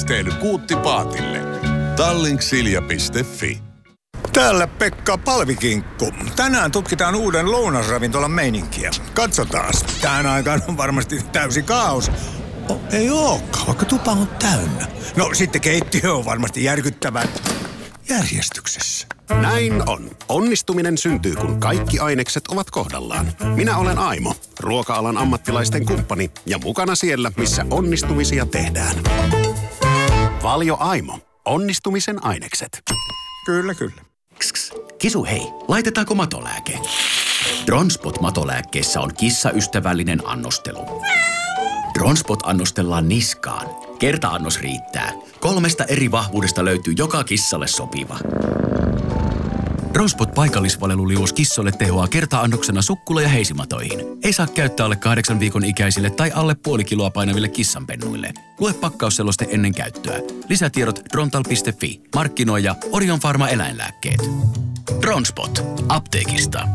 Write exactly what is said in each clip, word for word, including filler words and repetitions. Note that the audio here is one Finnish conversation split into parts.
tehnyt kuuttipaatille. Tallinksilja piste fi. Täällä Pekka Palvikinkku. Tänään tutkitaan uuden lounasravintolan meininkiä. Katsotaas. Tähän aikaan on varmasti täysi kaos. Oh, ei ookaan, vaikka tupa on täynnä. No sitten keittiö on varmasti järkyttävän järjestyksessä. Näin on. Onnistuminen syntyy, kun kaikki ainekset ovat kohdallaan. Minä olen Aimo, ruoka-alan ammattilaisten kumppani ja mukana siellä, missä onnistumisia tehdään. Valio Aimo. Onnistumisen ainekset. Kyllä, kyllä. Kss, Kisu, hei, laitetaanko matolääke? Dronspot-matolääkkeessä on kissaystävällinen annostelu. Dronspot annostellaan niskaan. Kerta-annos riittää. Kolmesta eri vahvuudesta löytyy joka kissalle sopiva. Dronspot paikallisvaleluliuos kissoille tehoaa kerta-annoksena sukkula- ja heisimatoihin. Ei saa käyttää alle kahdeksan viikon ikäisille tai alle puoli kiloa painaville kissanpennuille. Lue pakkausseloste ennen käyttöä. Lisätiedot drontal piste fi. Markkinoija Orion Pharma eläinlääkkeet. Dronspot. Apteekista.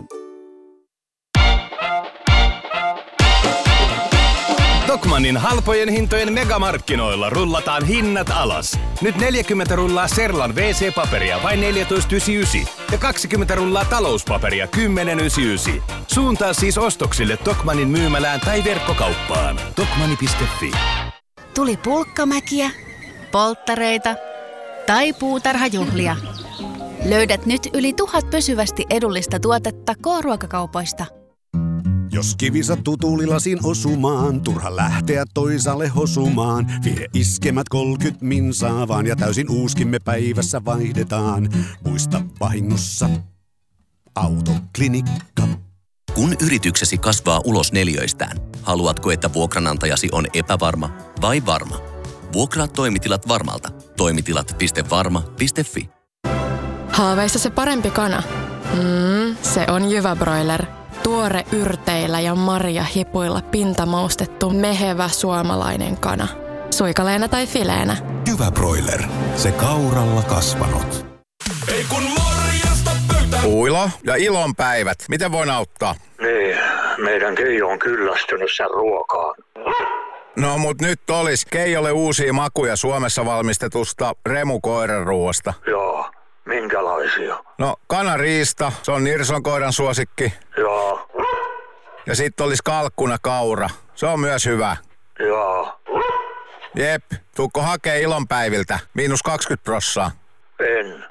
Tokmannin halpojen hintojen megamarkkinoilla rullataan hinnat alas. Nyt neljäkymmentä rullaa Serlan wee see-paperia vain neljätoista yhdeksänkymmentäyhdeksän ja kaksikymmentä rullaa talouspaperia kymmenen yhdeksänkymmentäyhdeksän. Suuntaa siis ostoksille Tokmannin myymälään tai verkkokauppaan. Tokmanni piste fi. Tuli pulkkamäkiä, polttareita tai puutarhajuhlia. Löydät nyt yli tuhat pysyvästi edullista tuotetta K-ruokakaupoista. Jos kivi sattuu tuulilasin osumaan, turha lähteä toisaalle hosumaan. Vie iskemät kolkyt minsaa vaan ja täysin uuskimme päivässä vaihdetaan. Muista vahingossa Autoklinikka. Kun yrityksesi kasvaa ulos neliöistään, haluatko, että vuokranantajasi on epävarma vai varma? Vuokraa toimitilat Varmalta. Toimitilat piste varma piste fi. Haaveissa se parempi kana? Mm, se on Jyväbroiler. Tuore yrteillä ja marjahipuilla pintamaustettu mehevä suomalainen kana. Suikaleena tai fileenä. Jyväbroiler. Se kauralla kasvanut. Ei kun morjesta pöytään. Uilo ja ilon päivät. Miten voin auttaa? Niin, meidän Keijo on kyllästynyt sen ruokaan. No mut nyt olis Keijolle uusia makuja Suomessa valmistetusta remukoiranruoasta. Joo, minkälaisia? No kanariista, se on Nirson koiran suosikki. Joo. Ja sit olis kalkkuna kaura, se on myös hyvä. Joo. Jep, tuukko hakee ilonpäiviltä, miinus kaksikymmentä prossaa. En.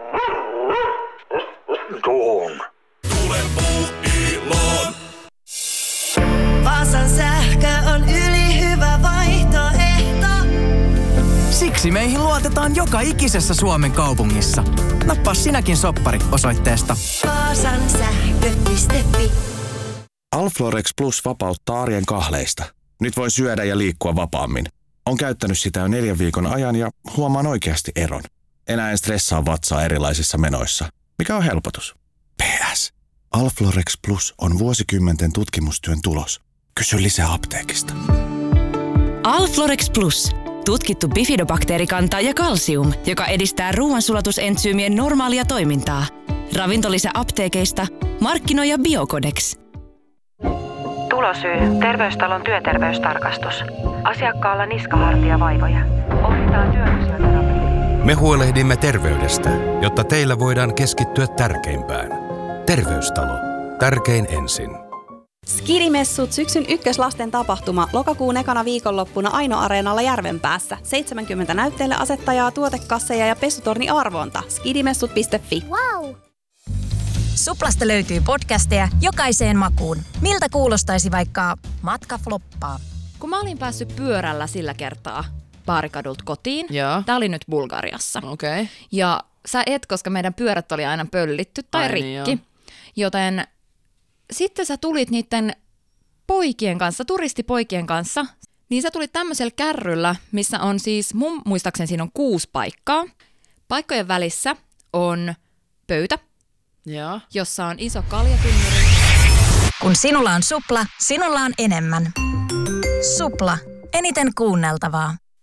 Tuun. Tule puu iloon. Vaasan sähkö on ylihyvä vaihtoehto. Siksi meihin luotetaan joka ikisessä Suomen kaupungissa. Nappaa sinäkin soppari osoitteesta Vaasan sähkö piste fi. Alflorex Plus vapauttaa arjen kahleista. Nyt voi syödä ja liikkua vapaammin. On käyttänyt sitä jo neljän viikon ajan ja huomaan oikeasti eron. Enää en stressaa vatsaa erilaisissa menoissa. Mikä on helpotus? P S. Alflorex Plus on vuosikymmenten tutkimustyön tulos. Kysy lisää apteekista. Alflorex Plus. Tutkittu bifidobakteerikanta ja kalsium, joka edistää ruoansulatusentsyymien normaalia toimintaa. Ravintolisä apteekeista. Markkinoija Biocodex. Tulosyy. Terveystalon työterveystarkastus. Asiakkaalla niskahartia vaivoja. Ohjataan työfysioterapiaan. Me huolehdimme terveydestä, jotta teillä voidaan keskittyä tärkeimpään. Terveystalo. Tärkein ensin. Skidimessut syksyn ykköslasten tapahtuma lokakuun ekana viikonloppuna Aino-areenalla Järvenpäässä. seitsemänkymmentä näytteille asettajaa, tuotekasseja ja pesutorni arvonta. skidimessut piste fi. Wow. Suplasta löytyy podcasteja jokaiseen makuun. Miltä kuulostaisi vaikka matka floppaa? Kun mä olin päässyt pyörällä sillä kertaa Baarikadulta kotiin. Joo. Tää oli nyt Bulgariassa. Okei. Okay. Ja sä et, koska meidän pyörät oli aina pöllitty tai Ai rikki. Niin, joten sitten sä tulit niiden poikien kanssa, turistipoikien kanssa, niin sä tulit tämmöisellä kärryllä, missä on siis, mun muistaakseni siinä on kuusi paikkaa. Paikkojen välissä on pöytä, ja. jossa on iso kaljatynnyri. Kun sinulla on Supla, sinulla on enemmän. Supla. Eniten kuunneltavaa.